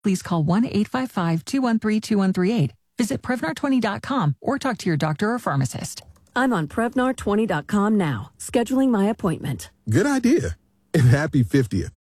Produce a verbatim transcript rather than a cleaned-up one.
please call one eight five five, two one three, two one three eight, visit Prevnar twenty dot com, or talk to your doctor or pharmacist. I'm on Prevnar twenty dot com now, scheduling my appointment. Good idea. And happy fiftieth.